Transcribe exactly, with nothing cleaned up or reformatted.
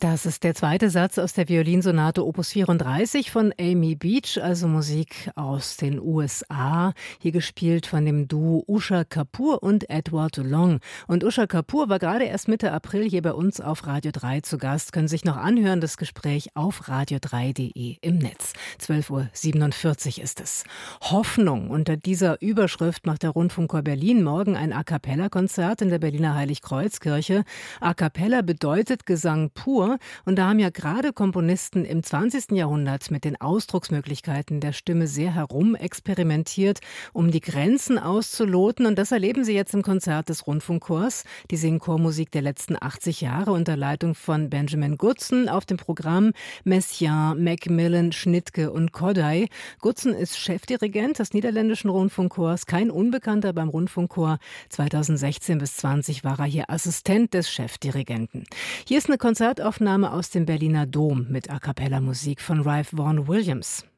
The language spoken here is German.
Das ist der zweite Satz aus der Violinsonate Opus vierunddreißig von Amy Beach, also Musik aus den U S A, hier gespielt von dem Duo Usha Kapoor und Edward Long. Und Usha Kapoor war gerade erst Mitte April hier bei uns auf Radio drei zu Gast. Können sich noch anhören, das Gespräch auf radio drei punkt de im Netz. zwölf Uhr siebenundvierzig ist es. Hoffnung. Unter dieser Überschrift macht der Rundfunkchor Berlin morgen ein A-Cappella-Konzert in der Berliner Heiligkreuzkirche. A-Cappella bedeutet Gesang pur. Und da haben ja gerade Komponisten im zwanzigsten Jahrhundert mit den Ausdrucksmöglichkeiten der Stimme sehr herumexperimentiert, um die Grenzen auszuloten. Und das erleben Sie jetzt im Konzert des Rundfunkchors. Die singen Chormusik der letzten achtzig Jahre unter Leitung von Benjamin Goodson. Auf dem Programm Messiaen, Macmillan, Schnitke und Kodály. Goodson ist Chefdirigent des niederländischen Rundfunkchors, kein Unbekannter beim Rundfunkchor. zweitausendsechzehn bis zwanzig war er hier Assistent des Chefdirigenten. Hier ist eine Konzertaufnahme aus dem Berliner Dom mit A-Cappella-Musik von Ralph Vaughan Williams.